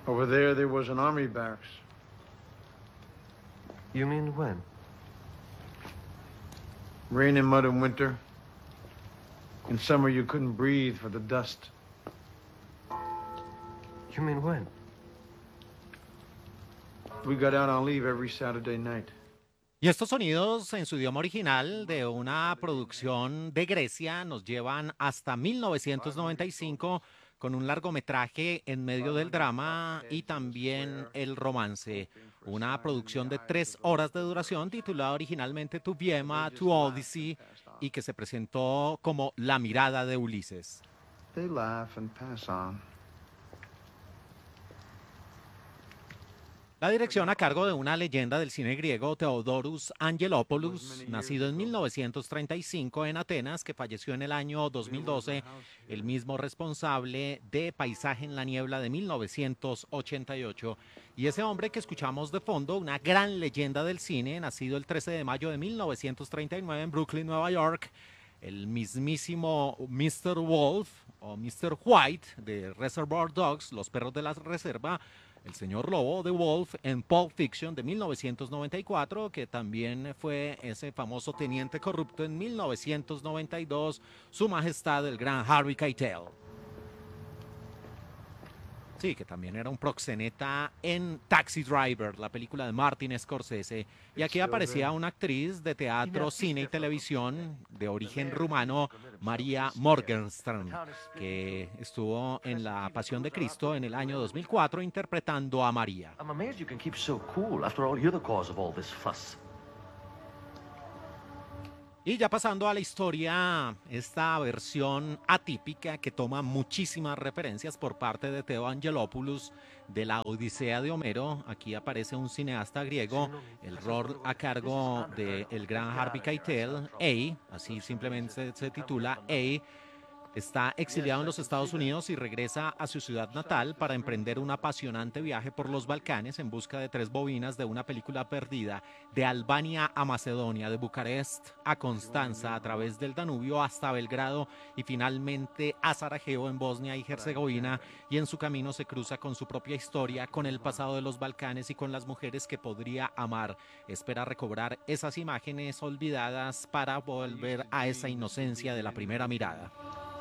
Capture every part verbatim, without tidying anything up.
Over there, there was an army barracks. You mean when? Rain and mud in winter. In summer, you couldn't breathe for the dust. You mean when? We got out on leave every Saturday night. Y estos sonidos en su idioma original de una producción de Grecia nos llevan hasta mil novecientos noventa y cinco con un largometraje en medio del drama y también el romance. Una producción de tres horas de duración titulada originalmente Tu Viema, Tu Odyssey y que se presentó como La mirada de Ulises. They laugh and pass on. La dirección a cargo de una leyenda del cine griego, Theodoros Angelopoulos, nacido en mil novecientos treinta y cinco en Atenas, que falleció en el año dos mil doce, el mismo responsable de Paisaje en la niebla de mil novecientos ochenta y ocho. Y ese hombre que escuchamos de fondo, una gran leyenda del cine, nacido el trece de mayo de mil novecientos treinta y nueve en Brooklyn, Nueva York, el mismísimo mister Wolf o mister White de Reservoir Dogs, Los perros de la reserva, el señor Lobo de Wolf en Pulp Fiction de mil novecientos noventa y cuatro, que también fue ese famoso teniente corrupto en mil novecientos noventa y dos, Su Majestad el Gran Harvey Keitel. Sí, que también era un proxeneta en Taxi Driver, la película de Martin Scorsese. Y aquí aparecía una actriz de teatro, cine y televisión de origen rumano, María Morgenstern, que estuvo en La Pasión de Cristo en el año dos mil cuatro interpretando a María. I'm amazed you can keep so cool. After all, you're the cause of all this fuss. Y ya pasando a la historia, esta versión atípica que toma muchísimas referencias por parte de Theo Angelopoulos de la Odisea de Homero. Aquí aparece un cineasta griego, el rol a cargo del gran Harvey Keitel, A, así simplemente se, se titula A. Está exiliado en los Estados Unidos y regresa a su ciudad natal para emprender un apasionante viaje por los Balcanes en busca de tres bobinas de una película perdida, de Albania a Macedonia, de Bucarest a Constanza, a través del Danubio hasta Belgrado y finalmente a Sarajevo en Bosnia y Herzegovina, y en su camino se cruza con su propia historia, con el pasado de los Balcanes y con las mujeres que podría amar. Espera recobrar esas imágenes olvidadas para volver a esa inocencia de la primera mirada.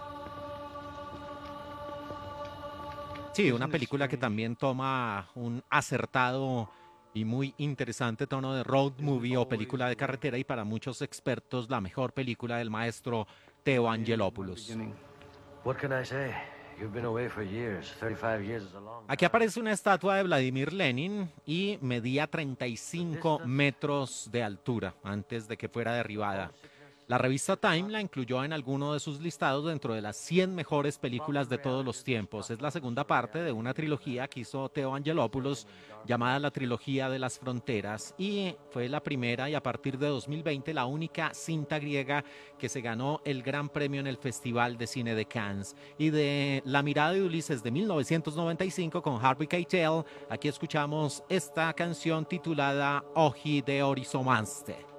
Sí, una película que también toma un acertado y muy interesante tono de road movie o película de carretera, y para muchos expertos la mejor película del maestro Theo Angelopoulos. Aquí aparece una estatua de Vladimir Lenin y medía treinta y cinco metros de altura antes de que fuera derribada. La revista Time la incluyó en alguno de sus listados dentro de las cien mejores películas de todos los tiempos. Es la segunda parte de una trilogía que hizo Theo Angelopoulos llamada la Trilogía de las Fronteras, y fue la primera y a partir de dos mil veinte la única cinta griega que se ganó el gran premio en el Festival de Cine de Cannes. Y de La mirada de Ulises de mil novecientos noventa y cinco con Harvey Keitel, aquí escuchamos esta canción titulada Oji de Orizomaste.